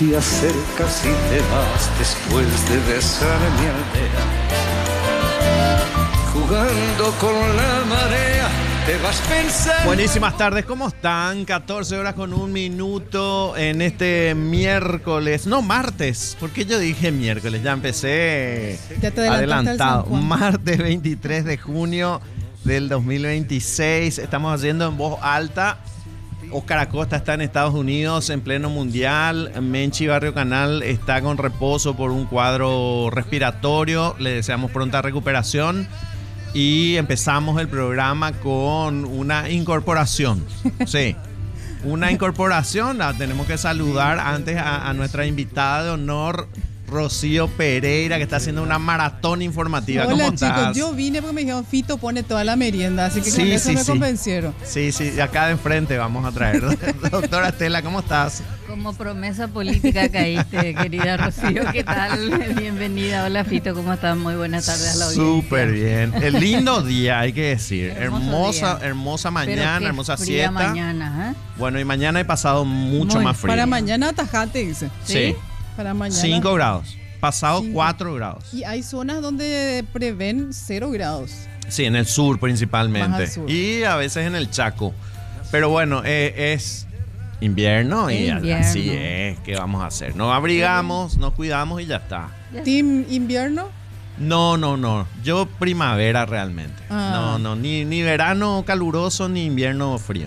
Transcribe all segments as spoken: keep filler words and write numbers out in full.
te acercas y te vas después de besar mi aldea. Jugando con la marea, te vas pensando. Buenísimas tardes, ¿cómo están? catorce horas con un minuto en este miércoles, no martes, porque yo dije miércoles, ya empecé ya te adelantado. Martes veintitrés de junio del dos mil veintiséis, estamos haciendo en voz alta. Oscar Acosta está en Estados Unidos en pleno mundial. Menchi Barrio Canal está con reposo por un cuadro respiratorio. Le deseamos pronta recuperación. Y empezamos el programa con una incorporación. Sí, una incorporación. La tenemos que saludar antes a, a nuestra invitada de honor, Rocío Pereira, que está haciendo una maratón informativa. Hola, ¿Cómo chicos, estás? yo vine porque me dijeron Fito pone toda la merienda, así que Sí, con eso sí, me sí. convencieron. Sí, sí, acá de enfrente vamos a traer. Doctora Estela, ¿cómo estás? Como promesa política caíste, querida Rocío, ¿qué tal? Bienvenida. Hola, Fito, ¿cómo estás? Muy buenas tardes a la audiencia. Súper bien. El lindo día, hay que decir. Hermoso Hermosa, día. hermosa Pero mañana, qué hermosa fría siesta. mañana, ¿eh? Bueno, y mañana he pasado mucho Muy. más frío. Para mañana atajate, dice. Sí. Para mañana. cinco grados. Pasado Cinco. cuatro grados. Y hay zonas donde prevén cero grados. Sí, en el sur Más principalmente. al sur. Y a veces en el Chaco. Pero bueno, eh, es invierno y Invierno. así es. ¿Qué vamos a hacer? Nos abrigamos, nos cuidamos y ya está. Team invierno. No, no, no. Yo primavera realmente. Ah. No, no. Ni, ni verano caluroso ni invierno frío.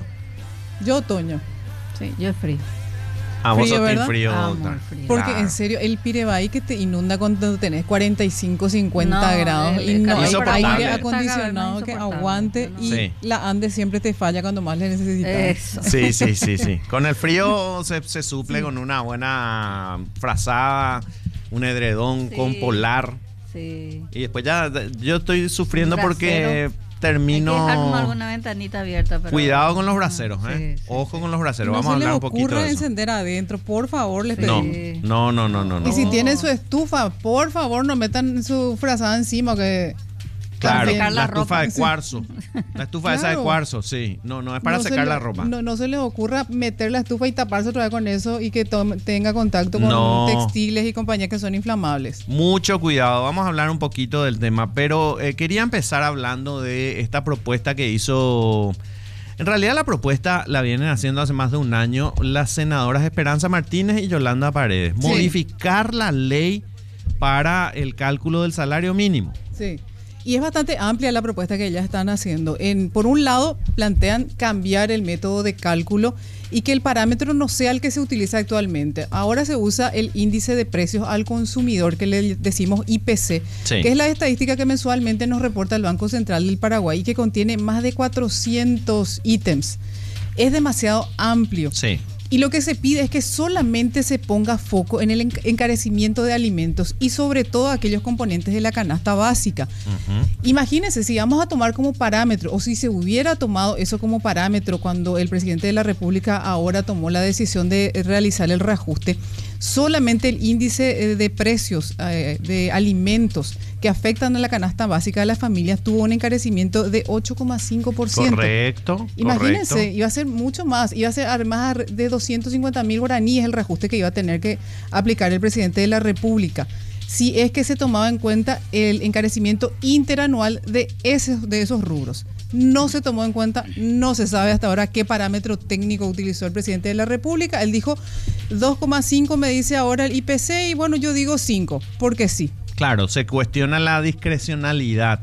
Yo otoño. Sí, yo es frío. Ah, vos Frío, sos team ¿verdad? frío. Amo doctor. el frío. Porque Claro. en serio, el Pirebaí que te inunda cuando tenés cuarenta y cinco, cincuenta No, grados el- y no hay Insoportable. aire Está acondicionado que insoportable. aguante y Sí. la Andes siempre te falla cuando más le necesitas. Eso. Sí, sí, sí, sí. Con el frío se, se suple con una buena frazada, un edredón Sí. con polar. Sí. Y después ya yo estoy sufriendo Un porque brasero. termino... Hay que dejar nomás alguna ventanita abierta. Pero... Cuidado con los braseros, ¿eh? Sí, sí, Ojo sí. con los braseros. No Vamos a se les hablar un poquito ocurra de eso. encender adentro, por favor, les No, pedimos. no, no, no, no, no. Y si No. tienen su estufa, por favor, no metan su frazada encima, que Claro, también secar la, la estufa ropa. de cuarzo. La estufa esa de Claro. cuarzo, sí. No, no es para no se secar le- la ropa. No, no se les ocurra meter la estufa y taparse otra vez con eso y que tome- tenga contacto con No. textiles y compañías que son inflamables. Mucho cuidado, vamos a hablar un poquito del tema, pero eh, quería empezar hablando de esta propuesta que hizo... En realidad la propuesta la vienen haciendo hace más de un año las senadoras Esperanza Martínez y Yolanda Paredes. Sí. Modificar la ley para el cálculo del salario mínimo. Sí. Y es bastante amplia la propuesta que ellas están haciendo. En, por un lado, plantean cambiar el método de cálculo y que el parámetro no sea el que se utiliza actualmente. Ahora se usa el índice de precios al consumidor, que le decimos I P C, Sí. que es la estadística que mensualmente nos reporta el Banco Central del Paraguay y que contiene más de cuatrocientos ítems. Es demasiado amplio. Sí. Y lo que se pide es que solamente se ponga foco en el enc- encarecimiento de alimentos y sobre todo aquellos componentes de la canasta básica. Ujú. Imagínense, si vamos a tomar como parámetro, o si se hubiera tomado eso como parámetro cuando el presidente de la República ahora tomó la decisión de realizar el reajuste, solamente el índice eh, de precios eh, de alimentos que afectan a la canasta básica de las familias tuvo un encarecimiento de ocho coma cinco por ciento. Correcto. Imagínense, correcto. iba a ser mucho más, iba a ser además de doscientos cincuenta mil guaraníes el reajuste que iba a tener que aplicar el presidente de la República, si es que se tomaba en cuenta el encarecimiento interanual de esos, de esos rubros. No se tomó en cuenta, no se sabe hasta ahora qué parámetro técnico utilizó el presidente de la República. Él dijo dos coma cinco, me dice ahora el I P C, y bueno, yo digo cinco, porque sí. Claro, se cuestiona la discrecionalidad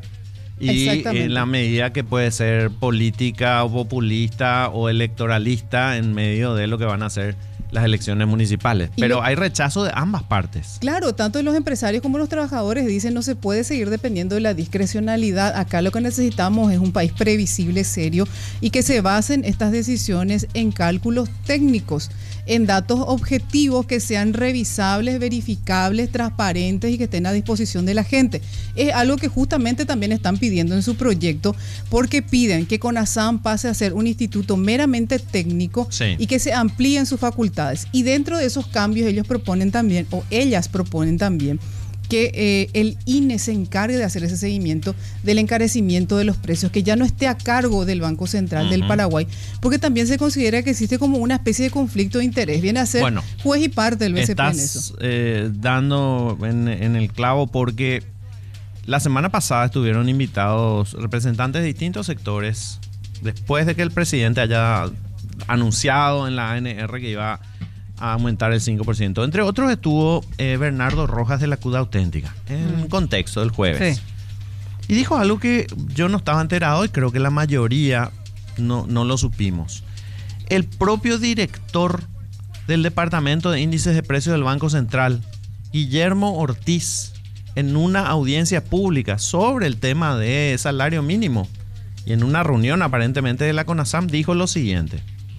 y Exactamente. en la medida que puede ser política o populista o electoralista en medio de lo que van a ser las elecciones municipales. Y Pero lo- hay rechazo de ambas partes. Claro, tanto los empresarios como los trabajadores dicen no se puede seguir dependiendo de la discrecionalidad. Acá lo que necesitamos es un país previsible, serio y que se basen estas decisiones en cálculos técnicos, en datos objetivos que sean revisables, verificables, transparentes y que estén a disposición de la gente. Es algo que justamente también están pidiendo en su proyecto, porque piden que CONASAM pase a ser un instituto meramente técnico Sí. y que se amplíen sus facultades. Y dentro de esos cambios ellos proponen también, o ellas proponen también, que eh, el I N E se encargue de hacer ese seguimiento del encarecimiento de los precios, que ya no esté a cargo del Banco Central uh-huh. del Paraguay, porque también se considera que existe como una especie de conflicto de interés. Viene a ser bueno, juez y parte del B C P en eso. Estás eh, dando en, en el clavo, porque la semana pasada estuvieron invitados representantes de distintos sectores después de que el presidente haya anunciado en la A N R que iba a aumentar el cinco por ciento. Entre otros estuvo eh, Bernardo Rojas de la C U D Auténtica, en mm. contexto del jueves. Sí. Y dijo algo que yo no estaba enterado y creo que la mayoría no, no lo supimos. El propio director del Departamento de Índices de Precios del Banco Central, Guillermo Ortiz, en una audiencia pública sobre el tema de salario mínimo y en una reunión aparentemente de la CONASAM, dijo lo siguiente: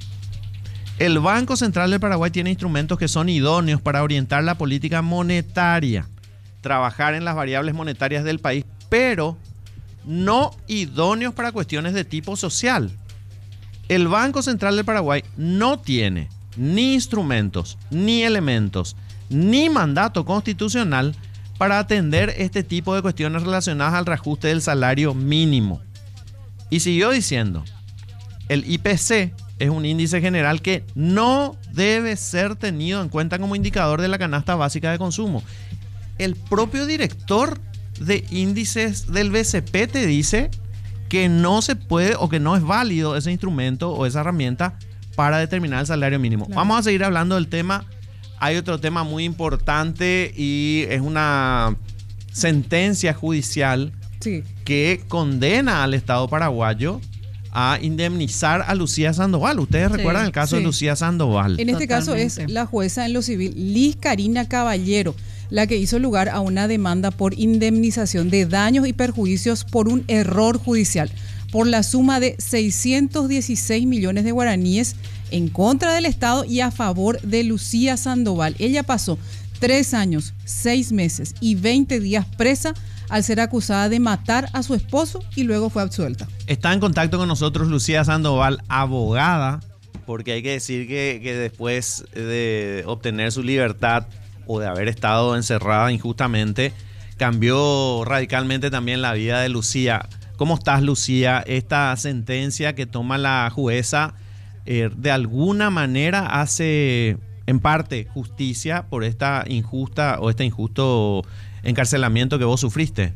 el Banco Central del Paraguay tiene instrumentos que son idóneos para orientar la política monetaria, trabajar en las variables monetarias del país, pero no idóneos para cuestiones de tipo social. El Banco Central del Paraguay no tiene ni instrumentos, ni elementos, ni mandato constitucional para atender este tipo de cuestiones relacionadas al reajuste del salario mínimo. Y siguió diciendo: el I P C es un índice general que no debe ser tenido en cuenta como indicador de la canasta básica de consumo. El propio director de índices del B C P te dice que no se puede o que no es válido ese instrumento o esa herramienta para determinar el salario mínimo. Claro. Vamos a seguir hablando del tema. Hay otro tema muy importante y es una sentencia judicial sí. que condena al Estado paraguayo a indemnizar a Lucía Sandoval. Ustedes sí, recuerdan el caso sí. de Lucía Sandoval. En este Totalmente. caso es la jueza en lo civil, Liz Karina Caballero, la que hizo lugar a una demanda por indemnización de daños y perjuicios por un error judicial, por la suma de seiscientos dieciséis millones de guaraníes en contra del Estado y a favor de Lucía Sandoval. Ella pasó tres años, seis meses y veinte días presa al ser acusada de matar a su esposo y luego fue absuelta. Está en contacto con nosotros Lucía Sandoval, abogada, porque hay que decir que, que después de obtener su libertad o de haber estado encerrada injustamente, cambió radicalmente también la vida de Lucía. ¿Cómo estás, Lucía? Esta sentencia que toma la jueza eh, de alguna manera hace en parte justicia por esta injusta o este injusto encarcelamiento que vos sufriste.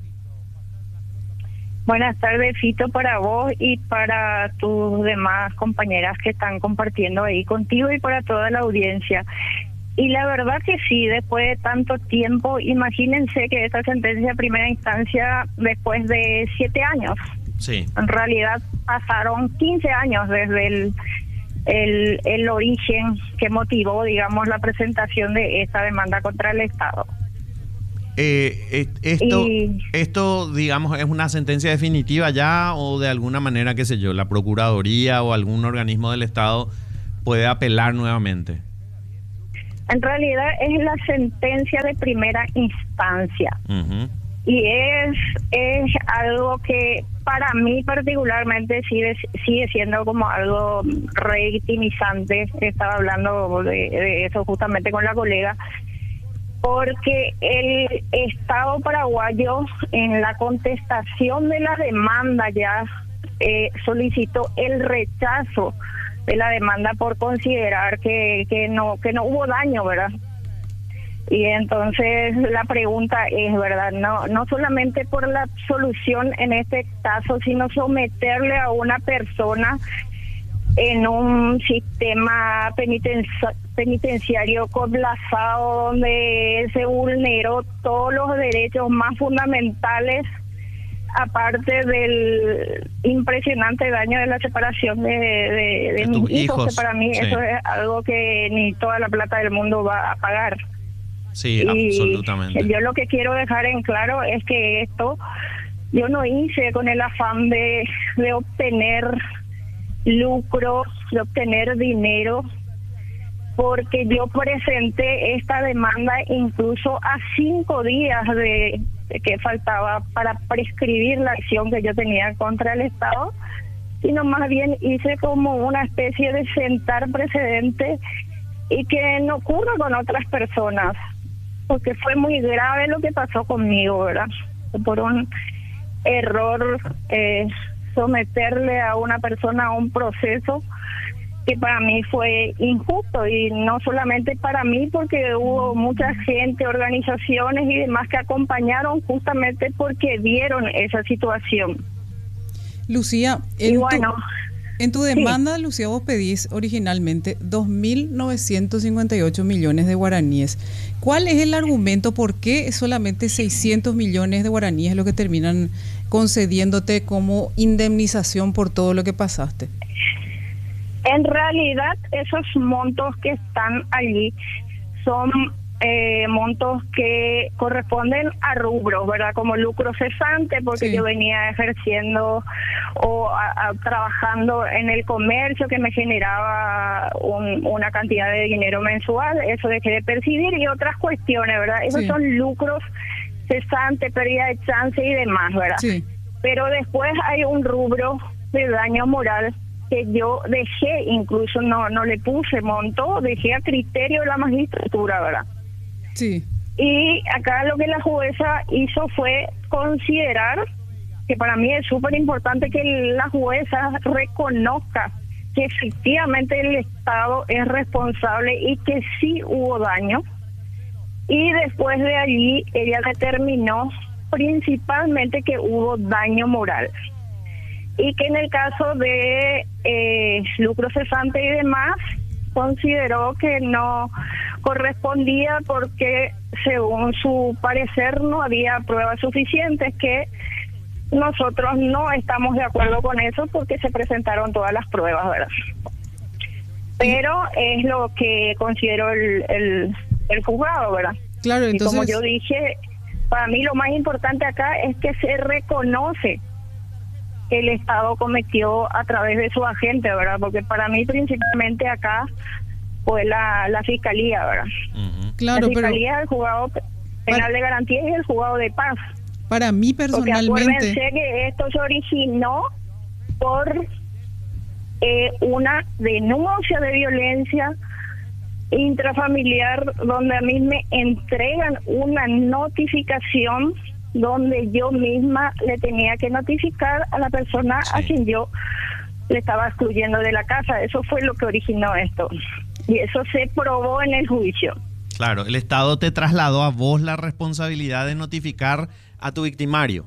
Buenas tardes, Fito, para vos y para tus demás compañeras que están compartiendo ahí contigo y para toda la audiencia. Y la verdad que sí, después de tanto tiempo, imagínense que esta sentencia de primera instancia después de siete años. Sí. En realidad pasaron quince años desde el, el, el origen que motivó, digamos, la presentación de esta demanda contra el Estado. Eh, esto, y, esto, digamos, ¿es una sentencia definitiva ya o de alguna manera, qué sé yo, la Procuraduría o algún organismo del Estado puede apelar nuevamente? En realidad es la sentencia de primera instancia. Uh-huh. Y es, es algo que para mí particularmente sigue, sigue siendo como algo revictimizante. Estaba hablando de, de eso justamente con la colega. Porque el Estado paraguayo en la contestación de la demanda ya eh, solicitó el rechazo de la demanda por considerar que, que no que no hubo daño, ¿verdad? Y entonces la pregunta es, ¿verdad? No no solamente por la absolución en este caso, sino someterle a una persona en un sistema penitenciario penitenciario colapsado donde se vulneró todos los derechos más fundamentales, aparte del impresionante daño de la separación de, de, de mis hijos, hijos, que para mí sí. eso es algo que ni toda la plata del mundo va a pagar. Sí, y absolutamente. Yo lo que quiero dejar en claro es que esto yo no hice con el afán de, de obtener lucro, de obtener dinero, porque yo presenté esta demanda incluso a cinco días de, de que faltaba para prescribir la acción que yo tenía contra el Estado, sino más bien hice como una especie de sentar precedente y que no ocurra con otras personas. porque fue muy grave lo que pasó conmigo, ¿verdad? Por un error eh, someterle a una persona a un proceso que para mí fue injusto, y no solamente para mí, porque hubo mucha gente, organizaciones y demás que acompañaron justamente porque vieron esa situación. Lucía, en, y bueno, tu, en tu demanda, sí. Lucía, vos pedís originalmente dos mil novecientos cincuenta y ocho millones de guaraníes. ¿Cuál es el argumento? ¿Por qué solamente seiscientos millones de guaraníes es lo que terminan concediéndote como indemnización por todo lo que pasaste? En realidad, esos montos que están allí son eh, montos que corresponden a rubros, ¿verdad? Como lucro cesante, porque sí. yo venía ejerciendo o a, a, trabajando en el comercio que me generaba un, una cantidad de dinero mensual, eso dejé de percibir, y otras cuestiones, ¿verdad? Esos sí. son lucros cesantes, pérdida de chance y demás, ¿verdad? Sí. Pero después hay un rubro de daño moral que yo dejé, incluso no no le puse monto, dejé a criterio de la magistratura, ¿verdad? Sí. Y acá lo que la jueza hizo fue considerar, que para mí es súper importante que la jueza reconozca que efectivamente el Estado es responsable y que sí hubo daño, y después de allí ella determinó principalmente que hubo daño moral, y que en el caso de eh, lucro cesante y demás consideró que no correspondía porque según su parecer no había pruebas suficientes, que nosotros no estamos de acuerdo con eso porque se presentaron todas las pruebas, ¿verdad? Pero es lo que consideró el, el, el juzgado, ¿verdad? Claro, entonces... Y como yo dije, para mí lo más importante acá es que se reconoce que el Estado cometió a través de su agente, ¿verdad? Porque para mí principalmente acá fue la, la Fiscalía, ¿verdad? Uh-huh. Claro, la Fiscalía, pero... el Juzgado Penal para... de Garantías y el Juzgado de Paz. Para mí personalmente... Porque acuérdense que esto se originó por eh, una denuncia de violencia intrafamiliar, donde a mí me entregan una notificación donde yo misma le tenía que notificar a la persona sí. a quien yo le estaba excluyendo de la casa. Eso fue lo que originó esto. Y eso se probó en el juicio. Claro, el Estado te trasladó a vos la responsabilidad de notificar a tu victimario.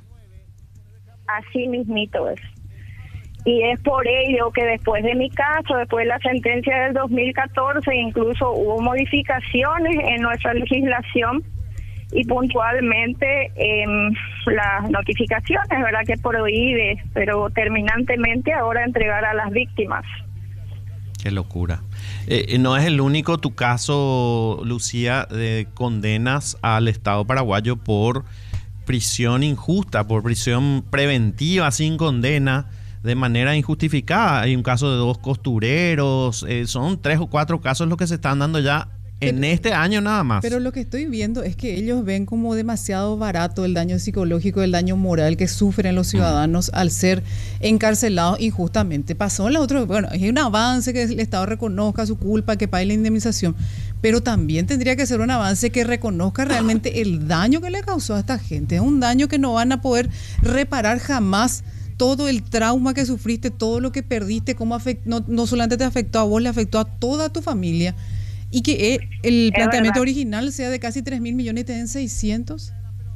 Así mismito es. Y es por ello que después de mi caso, después de la sentencia del dos mil catorce, incluso hubo modificaciones en nuestra legislación y puntualmente eh, las notificaciones, ¿verdad?, que prohíbe, pero terminantemente ahora entregar a las víctimas. Qué locura. Eh, no es el único tu caso, Lucía, de condenas al Estado paraguayo por prisión injusta, por prisión preventiva sin condena, de manera injustificada. Hay un caso de dos costureros, eh, son tres o cuatro casos los que se están dando ya en este año nada más. Pero lo que estoy viendo es que ellos ven como demasiado barato el daño psicológico, el daño moral que sufren los ciudadanos mm. al ser encarcelados injustamente. Pasó en la otra, bueno, hay un avance que el Estado reconozca su culpa, que pague la indemnización, pero también tendría que ser un avance que reconozca realmente el daño que le causó a esta gente. Es un daño que no van a poder reparar jamás. Todo el trauma que sufriste, todo lo que perdiste, cómo afect, no, no solamente te afectó a vos, le afectó a toda tu familia. Y que el planteamiento original sea de casi tres mil millones y te den seiscientos.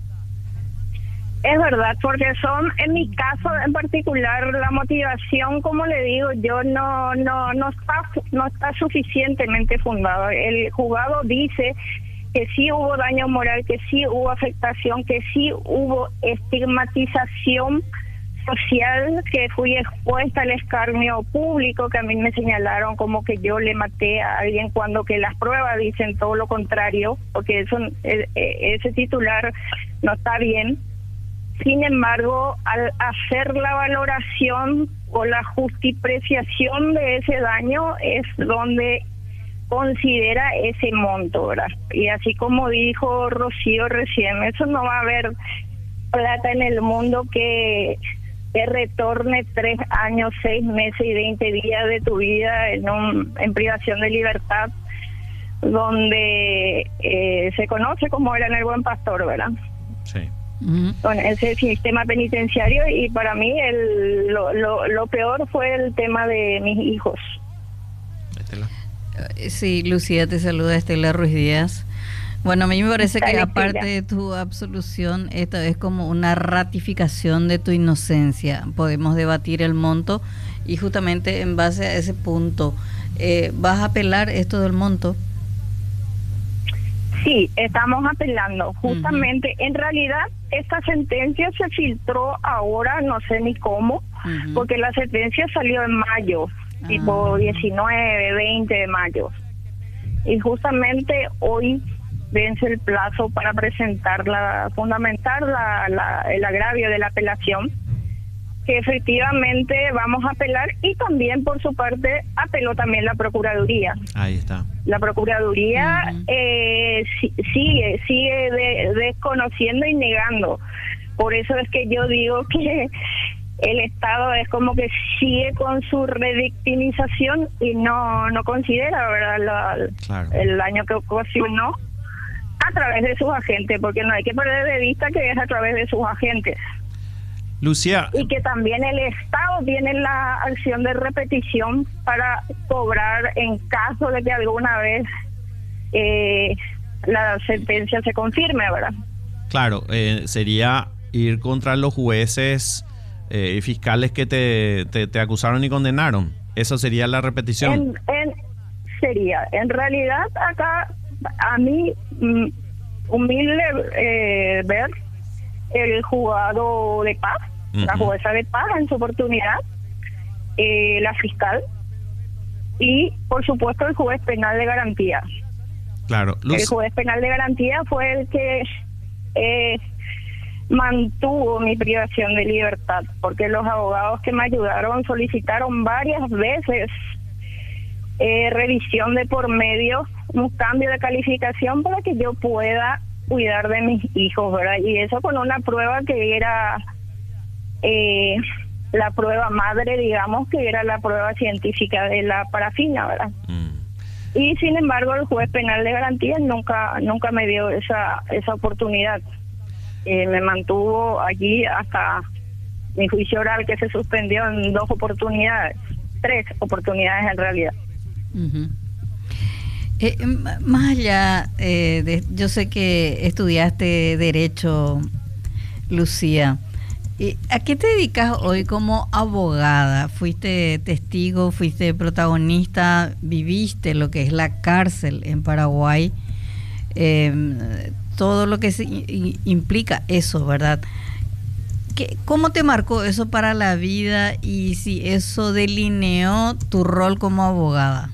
Es verdad, porque son, en mi caso en particular, la motivación, como le digo, yo no no no está no está suficientemente fundado. El juzgado dice que sí hubo daño moral, que sí hubo afectación, que sí hubo estigmatización social, que fui expuesta al escarnio público, que a mí me señalaron como que yo le maté a alguien, cuando que las pruebas dicen todo lo contrario, porque eso, ese titular no está bien. Sin embargo, al hacer la valoración o la justipreciación de ese daño es donde considera ese monto, ¿verdad? Y así como dijo Rocío recién, eso no va a haber plata en el mundo que te retorne tres años, seis meses y veinte días de tu vida en un en privación de libertad donde eh, se conoce como era en el Buen Pastor, ¿verdad? Sí. Uh-huh. Con ese sistema penitenciario, y para mí el, lo, lo, lo peor fue el tema de mis hijos. Estela. Sí, Lucía, te saluda Estela Ruiz Díaz. Bueno, a mí me parece que Dale, aparte Estela. de tu absolución, esta es como una ratificación de tu inocencia. Podemos debatir el monto y justamente en base a ese punto, eh, ¿vas a apelar esto del monto? Sí, estamos apelando. Justamente, uh-huh. En realidad, esta sentencia se filtró ahora, no sé ni cómo, uh-huh. porque la sentencia salió en mayo, uh-huh. tipo diecinueve, veinte de mayo. Y justamente hoy vence el plazo para presentar la, fundamentar la, la, el agravio de la apelación, que efectivamente vamos a apelar, y también por su parte apeló también la Procuraduría. Ahí está. La Procuraduría Uh-huh. eh, si, sigue, sigue de, desconociendo y negando. Por eso es que yo digo que el Estado es como que sigue con su revictimización y no, no considera, ¿verdad?, la, Claro. el daño que ocasionó a través de sus agentes, porque no hay que perder de vista que es a través de sus agentes. Lucía. Y que también el Estado tiene la acción de repetición para cobrar en caso de que alguna vez eh, la sentencia se confirme, ¿verdad? Claro, eh, sería ir contra los jueces eh, y fiscales que te, te, te acusaron y condenaron. Eso sería la repetición. En, en, sería, en realidad acá a mí mm, humilde eh, ver el juzgado de paz, uh-huh. la jueza de paz en su oportunidad, eh, la fiscal y por supuesto el juez penal de garantía. Claro, Luz. El juez penal de garantía fue el que eh, mantuvo mi privación de libertad, porque los abogados que me ayudaron solicitaron varias veces eh, revisión de por medio, un cambio de calificación para que yo pueda cuidar de mis hijos, ¿verdad? Y eso con una prueba que era eh, la prueba madre, digamos, que era la prueba científica de la parafina, ¿verdad? Mm. Y sin embargo el juez penal de garantía nunca nunca me dio esa esa oportunidad. Eh, me mantuvo allí hasta mi juicio oral, que se suspendió en dos oportunidades, tres oportunidades en realidad. Uh-huh. Eh, más allá, eh, de, yo sé que estudiaste Derecho, Lucía. Eh, ¿A qué te dedicas hoy como abogada? ¿Fuiste testigo, fuiste protagonista, viviste lo que es la cárcel en Paraguay? Eh, todo lo que se, i, implica eso, ¿verdad? ¿Qué, ¿Cómo te marcó eso para la vida y si eso delineó tu rol como abogada?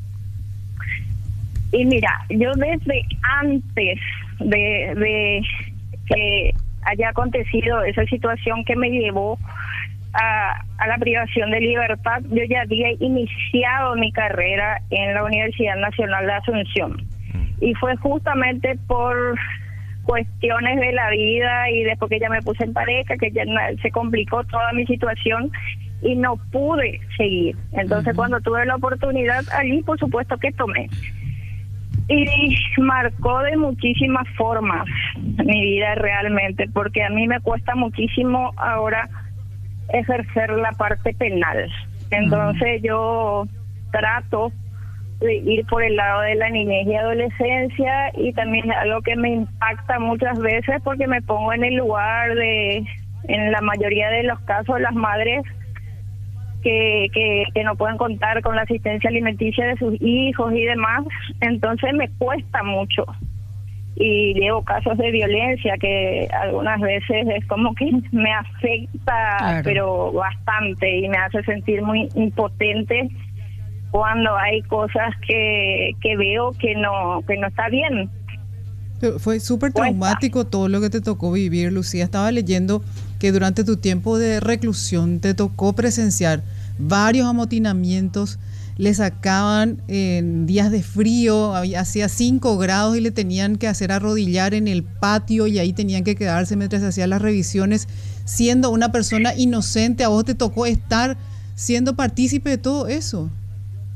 Y mira, yo desde antes de, de que haya acontecido esa situación que me llevó a, a la privación de libertad, yo ya había iniciado mi carrera en la Universidad Nacional de Asunción. Y fue justamente por cuestiones de la vida y después que ya me puse en pareja, que ya se complicó toda mi situación y no pude seguir. Entonces, uh-huh. cuando tuve la oportunidad allí, por supuesto que tomé. Y marcó de muchísimas formas mi vida realmente, porque a mí me cuesta muchísimo ahora ejercer la parte penal. Entonces, uh-huh. yo trato de ir por el lado de la niñez y adolescencia, y también algo que me impacta muchas veces porque me pongo en el lugar de, en la mayoría de los casos, las madres que, que, que no pueden contar con la asistencia alimenticia de sus hijos y demás. Entonces me cuesta mucho, y llevo casos de violencia que algunas veces es como que me afecta, claro. pero bastante, y me hace sentir muy impotente cuando hay cosas que, que veo que no que no está bien. Pero fue súper traumático todo lo que te tocó vivir, Lucía. Estaba leyendo que durante tu tiempo de reclusión te tocó presenciar varios amotinamientos. Le sacaban en días de frío, hacía cinco grados y le tenían que hacer arrodillar en el patio, y ahí tenían que quedarse mientras se hacían las revisiones, siendo una persona inocente. A vos te tocó estar siendo partícipe de todo eso.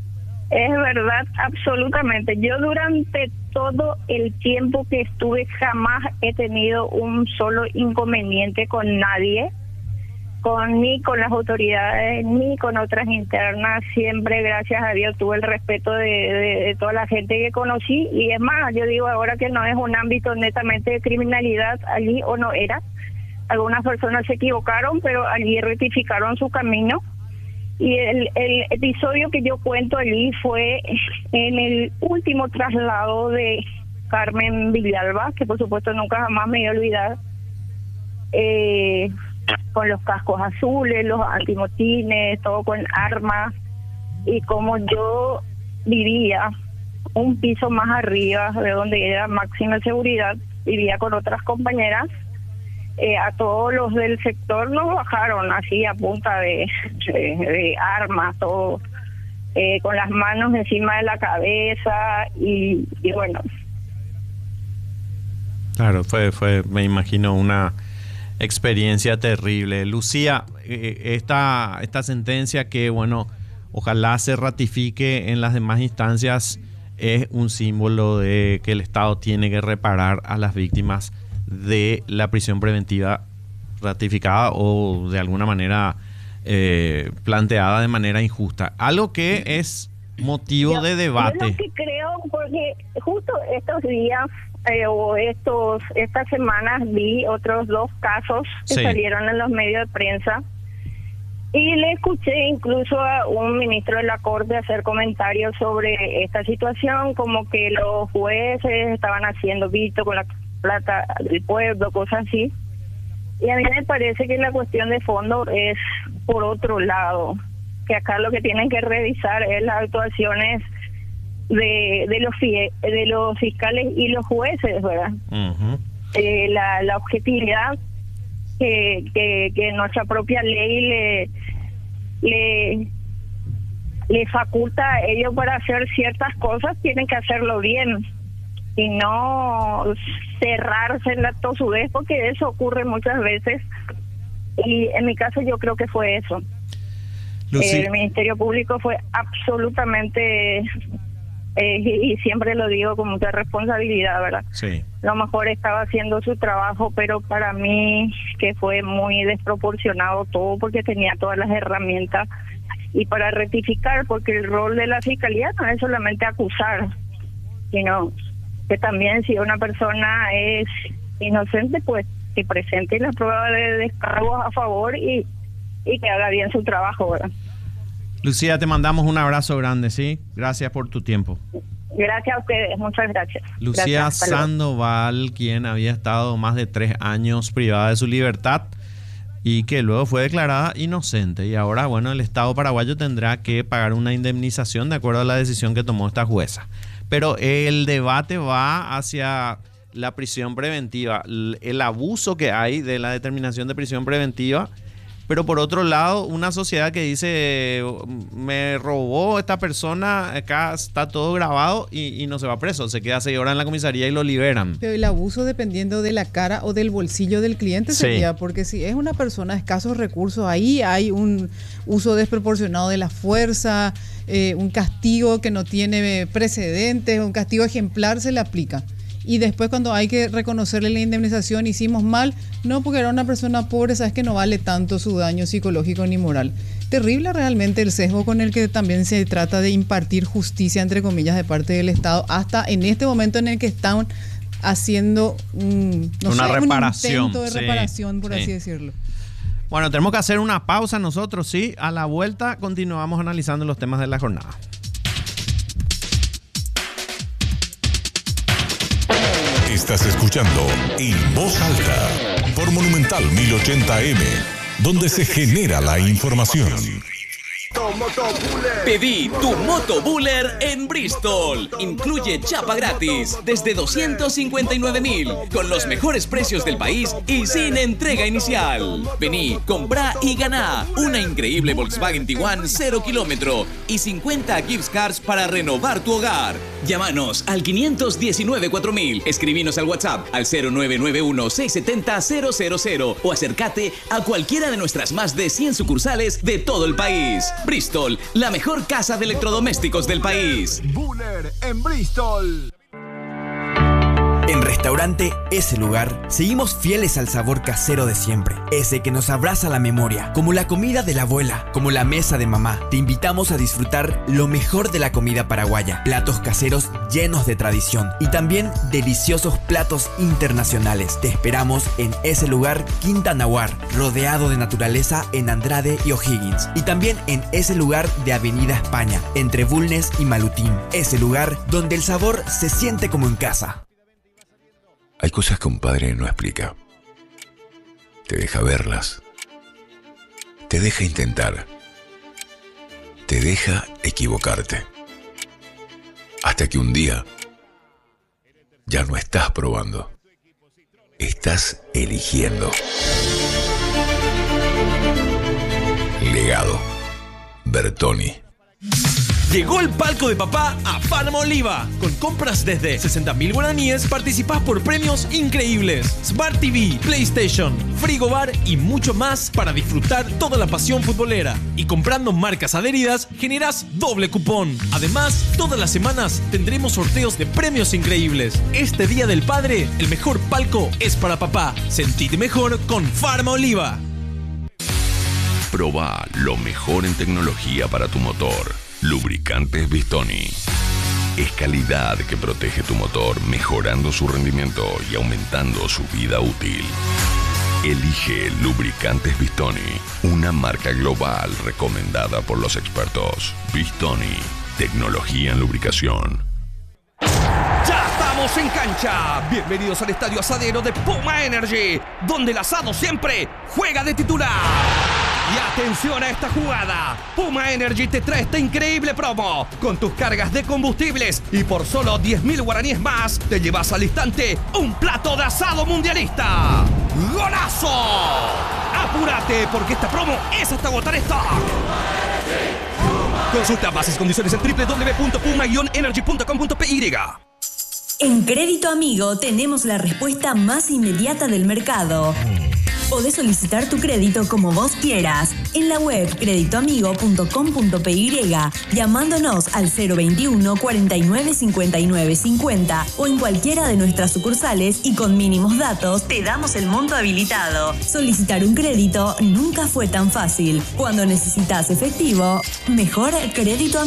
Es verdad, absolutamente. Yo durante todo el tiempo que estuve jamás he tenido un solo inconveniente con nadie, con ni con las autoridades, ni con otras internas. Siempre, gracias a Dios, tuve el respeto de, de, de toda la gente que conocí. Y es más, yo digo ahora que no es un ámbito netamente de criminalidad allí, o no era. Algunas personas se equivocaron, pero allí rectificaron su camino. Y el, el episodio que yo cuento allí fue en el último traslado de Carmen Villalba, que por supuesto nunca jamás me voy a olvidar, eh, con los cascos azules, los antimotines, todo con armas, y como yo vivía un piso más arriba de donde era máxima seguridad, vivía con otras compañeras. Eh, a todos los del sector nos bajaron así a punta de, de, de armas, todo, eh, con las manos encima de la cabeza y, y bueno. Claro, fue, fue, me imagino, una experiencia terrible. Lucía, eh, esta, esta sentencia que, bueno, ojalá se ratifique en las demás instancias, es un símbolo de que el Estado tiene que reparar a las víctimas de la prisión preventiva ratificada o de alguna manera eh, planteada de manera injusta. Algo que es motivo yo, de debate. Yo lo que creo, porque justo estos días eh, o estos estas semanas vi otros dos casos que sí. salieron en los medios de prensa y le escuché incluso a un ministro de la Corte hacer comentarios sobre esta situación, como que los jueces estaban haciendo vito con la plata del pueblo, cosas así. Y a mí me parece que la cuestión de fondo es por otro lado, que acá lo que tienen que revisar es las actuaciones de de los fie, de los fiscales y los jueces, ¿verdad? Uh-huh. Eh, la, la objetividad que, que, que nuestra propia ley le, le, le faculta a ellos para hacer ciertas cosas, tienen que hacerlo bien y no cerrarse en la tosudez, porque eso ocurre muchas veces y en mi caso yo creo que fue eso. Lucy. El Ministerio Público fue absolutamente eh, y, y siempre lo digo con mucha responsabilidad, ¿verdad? Sí. Lo mejor estaba haciendo su trabajo, pero para mí que fue muy desproporcionado todo, porque tenía todas las herramientas y para rectificar, porque el rol de la fiscalía no es solamente acusar, sino que también si una persona es inocente, pues que presente la prueba de descargos a favor y, y que haga bien su trabajo, ¿verdad? Lucía, te mandamos un abrazo grande, ¿sí? Gracias por tu tiempo. Gracias a ustedes, muchas gracias. Lucía gracias, Sandoval, quien había estado más de tres años privada de su libertad y que luego fue declarada inocente. Y ahora, bueno, el Estado paraguayo tendrá que pagar una indemnización de acuerdo a la decisión que tomó esta jueza. Pero el debate va hacia la prisión preventiva, el abuso que hay de la determinación de prisión preventiva, pero por otro lado, una sociedad que dice, me robó esta persona, acá está todo grabado y, y no se va preso, se queda seis horas en la comisaría y lo liberan. Pero el abuso dependiendo de la cara o del bolsillo del cliente sería, sí. Porque si es una persona de escasos recursos, ahí hay un uso desproporcionado de la fuerza, eh, un castigo que no tiene precedentes, un castigo ejemplar se le aplica. Y después cuando hay que reconocerle la indemnización, hicimos mal, no, porque era una persona pobre, sabes que no vale tanto su daño psicológico ni moral. Terrible realmente el sesgo con el que también se trata de impartir justicia, entre comillas, de parte del Estado, hasta en este momento en el que están haciendo un, no una sé, reparación, un intento de sí, reparación, por sí. así decirlo. Bueno, tenemos que hacer una pausa nosotros, sí. A la vuelta continuamos analizando los temas de la jornada. Estás escuchando En Voz Alta por Monumental mil ochenta eme, donde se genera la información. Pedí tu Moto Buller en Bristol. Incluye chapa gratis desde doscientos cincuenta y nueve mil, con los mejores precios del país y sin entrega inicial. Vení, comprá y ganá una increíble Volkswagen Tiguan cero kilómetro y cincuenta gift cards para renovar tu hogar. Llámanos al quinientos diecinueve cuatro mil, escribinos al WhatsApp al cero nueve nueve uno seis siete cero cero cero cero o acércate a cualquiera de nuestras más de cien sucursales de todo el país. Bristol, la mejor casa de electrodomésticos del país. Buller en Bristol. En Restaurante Ese Lugar, seguimos fieles al sabor casero de siempre, ese que nos abraza la memoria, como la comida de la abuela, como la mesa de mamá. Te invitamos a disfrutar lo mejor de la comida paraguaya, platos caseros llenos de tradición y también deliciosos platos internacionales. Te esperamos en Ese Lugar Quinta Nahuar, rodeado de naturaleza en Andrade y O'Higgins, y también en Ese Lugar de Avenida España, entre Bulnes y Malutín. Ese Lugar donde el sabor se siente como en casa. Hay cosas que un padre no explica. Te deja verlas. Te deja intentar. Te deja equivocarte. Hasta que un día ya no estás probando. Estás eligiendo. Legado. Bertoni. Llegó el palco de papá a Farma Oliva. Con compras desde sesenta mil guaraníes participás por premios increíbles. Smart T V, PlayStation, frigobar y mucho más para disfrutar toda la pasión futbolera. Y comprando marcas adheridas generás doble cupón. Además, todas las semanas tendremos sorteos de premios increíbles. Este Día del Padre, el mejor palco es para papá. Sentite mejor con Farma Oliva. Proba lo mejor en tecnología para tu motor. Lubricantes Bistoni. Es calidad que protege tu motor, mejorando su rendimiento y aumentando su vida útil. Elige Lubricantes Bistoni, una marca global recomendada por los expertos. Bistoni, tecnología en lubricación. ¡Ya estamos en cancha! Bienvenidos al Estadio Asadero de Puma Energy, donde el asado siempre juega de titular. Y atención a esta jugada. Puma Energy te trae esta increíble promo. Con tus cargas de combustibles y por solo diez mil guaraníes más, te llevas al instante un plato de asado mundialista. ¡Golazo! ¡Apúrate porque esta promo es hasta agotar stock! Consulta bases y condiciones en doble u doble u doble u punto puma energy punto com punto p y. En Crédito Amigo tenemos la respuesta más inmediata del mercado. Podés solicitar tu crédito como vos quieras en la web crédito amigo punto com punto p y, llamándonos al cero veintiuno cuarenta y nueve cincuenta y nueve cincuenta o en cualquiera de nuestras sucursales y con mínimos datos te damos el monto habilitado. Solicitar un crédito nunca fue tan fácil. Cuando necesitas efectivo, mejor Crédito Amigo.